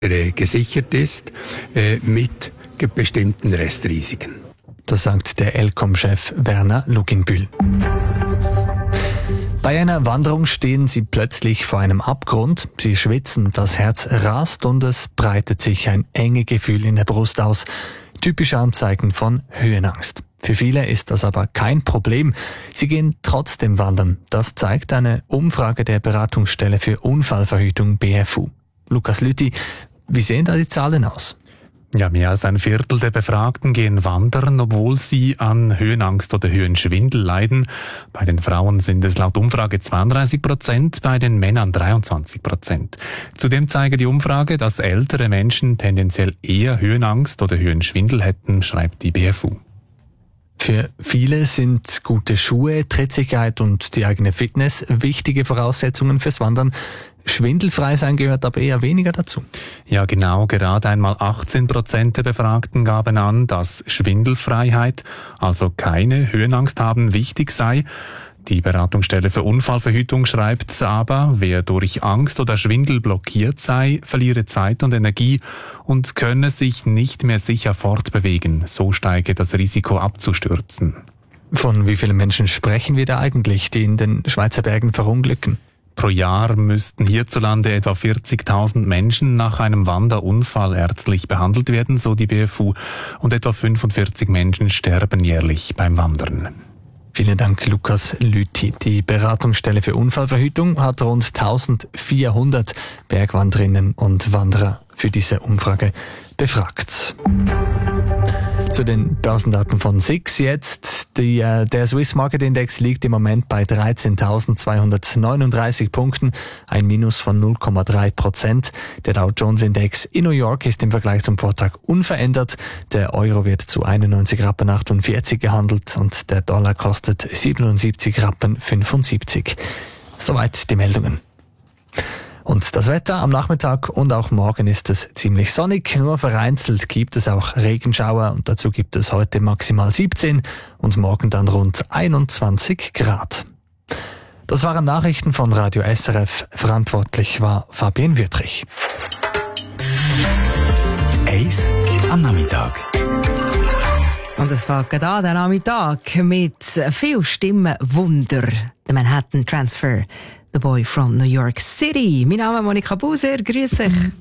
gesichert ist mit bestimmten Restrisiken. Das sagt der ELCOM-Chef Werner Luginbühl. Bei einer Wanderung stehen sie plötzlich vor einem Abgrund. Sie schwitzen, das Herz rast und es breitet sich ein enge Gefühl in der Brust aus. Typische Anzeigen von Höhenangst. Für viele ist das aber kein Problem. Sie gehen trotzdem wandern. Das zeigt eine Umfrage der Beratungsstelle für Unfallverhütung BFU. Lukas Lüthi, wie sehen da die Zahlen aus? Ja, mehr als ein Viertel der Befragten gehen wandern, obwohl sie an Höhenangst oder Höhenschwindel leiden. Bei den Frauen sind es laut Umfrage 32%, bei den Männern 23%. Zudem zeige die Umfrage, dass ältere Menschen tendenziell eher Höhenangst oder Höhenschwindel hätten, schreibt die BFU. Für viele sind gute Schuhe, Trittsicherheit und die eigene Fitness wichtige Voraussetzungen fürs Wandern. Schwindelfrei sein gehört aber eher weniger dazu. Ja, genau. Gerade einmal 18% der Befragten gaben an, dass Schwindelfreiheit, also keine Höhenangst haben, wichtig sei. Die Beratungsstelle für Unfallverhütung schreibt aber, wer durch Angst oder Schwindel blockiert sei, verliere Zeit und Energie und könne sich nicht mehr sicher fortbewegen. So steige das Risiko abzustürzen. Von wie vielen Menschen sprechen wir da eigentlich, die in den Schweizer Bergen verunglücken? Pro Jahr müssten hierzulande etwa 40.000 Menschen nach einem Wanderunfall ärztlich behandelt werden, so die BFU, und etwa 45 Menschen sterben jährlich beim Wandern. Vielen Dank, Lukas Lüthi. Die Beratungsstelle für Unfallverhütung hat rund 1400 Bergwanderinnen und Wanderer für diese Umfrage befragt. Zu den Börsendaten von SIX jetzt. Der Swiss Market Index liegt im Moment bei 13.239 Punkten, ein Minus von 0,3%. Der Dow Jones Index in New York ist im Vergleich zum Vortag unverändert. Der Euro wird zu 91,48 Rappen gehandelt und der Dollar kostet 77,75 Rappen. Soweit die Meldungen. Und das Wetter am Nachmittag und auch morgen ist es ziemlich sonnig, nur vereinzelt gibt es auch Regenschauer und dazu gibt es heute maximal 17 und morgen dann rund 21 Grad. Das waren Nachrichten von Radio SRF, verantwortlich war Fabienne Wüttrich. Eis am Nachmittag. Und es fängt an, der Nachmittag, mit viel Stimmenwunder. Der Manhattan Transfer. The Boy from New York City. Mein Name ist Monika Buser. Grüß dich.